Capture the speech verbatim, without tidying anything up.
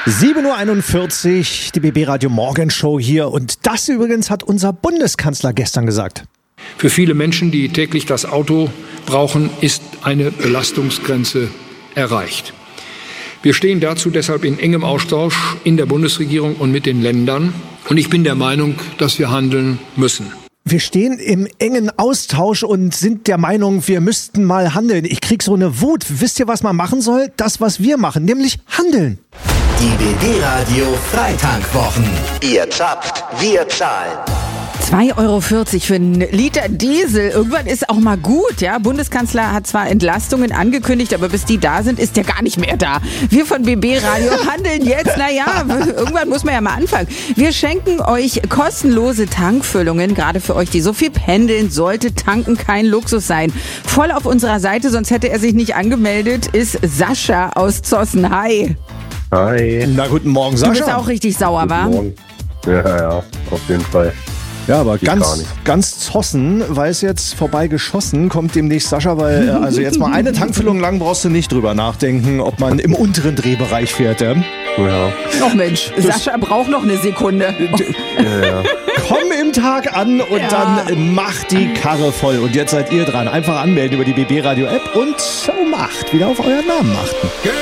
sieben Uhr einundvierzig, die B B Radio Morgenshow hier. Und das übrigens hat unser Bundeskanzler gestern gesagt. Für viele Menschen, die täglich das Auto brauchen, ist eine Belastungsgrenze erreicht. Wir stehen dazu deshalb in engem Austausch in der Bundesregierung und mit den Ländern. Und ich bin der Meinung, dass wir handeln müssen. Wir stehen im engen Austausch und sind der Meinung, wir müssten mal handeln. Ich krieg so eine Wut. Wisst ihr, was man machen soll? Das, was wir machen, nämlich handeln. Die B B Radio Freitankwwochen. Ihr zapft, wir zahlen. zwei Euro vierzig für einen Liter Diesel. Irgendwann ist auch mal gut, ja. Bundeskanzler hat zwar Entlastungen angekündigt, aber bis die da sind, ist der gar nicht mehr da. Wir von B B Radio handeln jetzt. Naja, irgendwann muss man ja mal anfangen. Wir schenken euch kostenlose Tankfüllungen, gerade für euch, die so viel pendeln. Sollte tanken kein Luxus sein. Voll auf unserer Seite, sonst hätte er sich nicht angemeldet, ist Sascha aus Zossen. Hi. Hi. Na, guten Morgen, Sascha. Du bist auch richtig sauer, wa? Morgen. Ja, ja, auf jeden Fall. Ja, aber Geht gar ganz, nicht. ganz zossen, weil es jetzt vorbei geschossen, kommt demnächst Sascha, weil äh, also jetzt mal eine Tankfüllung lang brauchst du nicht drüber nachdenken, ob man im unteren Drehbereich fährt. Ja? Ja. Ach Mensch, Sascha braucht noch eine Sekunde. Ja, ja. Komm im Tag an und Ja. dann macht die Karre voll. Und jetzt seid ihr dran. Einfach anmelden über die B B Radio App und um acht wieder auf euren Namen achten.